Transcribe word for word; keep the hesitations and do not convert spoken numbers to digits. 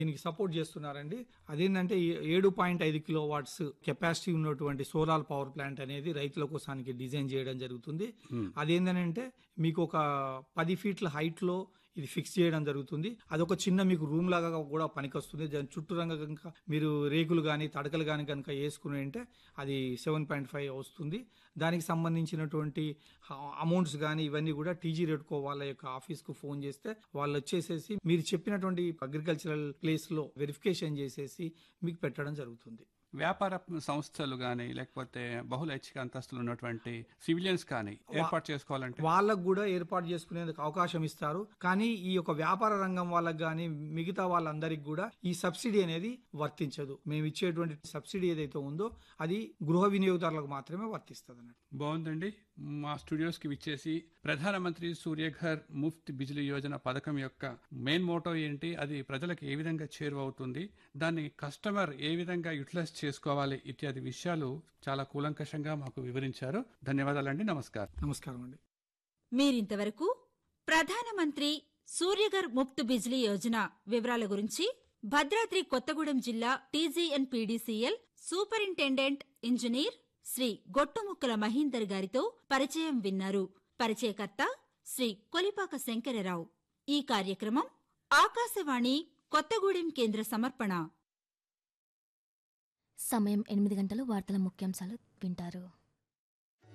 దీనికి సపోర్ట్ చేస్తున్నారండి. అదేంటంటే ఏడు పాయింట్ ఐదు కిలో వాట్స్ కెపాసిటీ ఉన్నటువంటి సోలార్ పవర్ ప్లాంట్ అనేది రైతుల కోసానికి డిజైన్ చేయడం జరుగుతుంది. అదేంటంటే మీకు ఒక పది ఫీట్ల హైట్ లో ఇది ఫిక్స్ చేయడం జరుగుతుంది. అదొక చిన్న మీకు రూమ్ లాగా కూడా పనికొస్తుంది. దాని చుట్టూ రంగ కనుక మీరు రేకులు కానీ తడకలు కానీ కనుక వేసుకుని అంటే అది సెవెన్ పాయింట్ ఫైవ్ వస్తుంది. దానికి సంబంధించినటువంటి అమౌంట్స్ కానీ ఇవన్నీ కూడా టీజీ రెడ్కో వాళ్ళ యొక్క ఆఫీస్ కు ఫోన్ చేస్తే వాళ్ళు వచ్చేసేసి మీరు చెప్పినటువంటి అగ్రికల్చరల్ ప్లేస్ లో వెరిఫికేషన్ చేసేసి మీకు పెట్టడం జరుగుతుంది. వ్యాపార సంస్థలు కానీ లేకపోతే బహుళ ఐచ్ఛిక అంతస్తులు ఉన్నటువంటి సివిలియన్స్ కానీ ఏర్పాటు చేసుకోవాలంటే వాళ్ళకు కూడా ఏర్పాటు చేసుకునేందుకు అవకాశం ఇస్తారు. కానీ ఈ యొక్క వ్యాపార రంగం వాళ్ళకి కానీ మిగతా వాళ్ళందరికీ కూడా ఈ సబ్సిడీ అనేది వర్తించదు. మేము ఇచ్చేటువంటి సబ్సిడీ ఏదైతే ఉందో అది గృహ వినియోగదారులకు మాత్రమే వర్తిస్తుంది అన్నట్టు. బాగుందండి. మా స్టూడియోస్ కి విచ్చేసి ప్రధానమంత్రి సూర్యఘర్ ముఫ్త్ బిజిలీ యోజన పథకం యొక్క మెయిన్ మోటో ఏంటి, అది ప్రజలకు ఏ విధంగా చేరువవుతుంది, దాన్ని కస్టమర్ ఏ విధంగా యూటిలైజ్ చేసుకోవాలి ఇత్యాది విషయాలు చాలా కూలంకషంగా మాకు వివరించారు. ధన్యవాదాలండి. నమస్కారం. నమస్కారం అండి. మీరింతవరకు ప్రధానమంత్రి సూర్యఘర్ ముఫ్త్ బిజ్లీ యోజన వివరాల గురించి భద్రాద్రి కొత్తగూడెం జిల్లా TGNPDCL superintendent engineer Shri Gottumukkala Mahinder గారితో పరిచయం విన్నారు. పరిచయకర్త శ్రీ కొలిపాక శంకరరావు. ఈ కార్యక్రమం ఆకాశవాణి కొత్తగూడెం కేంద్ర సమర్పణ. సమయం ఎనిమిది గంటలు. వార్తల ముఖ్యాంశాలు వింటారు.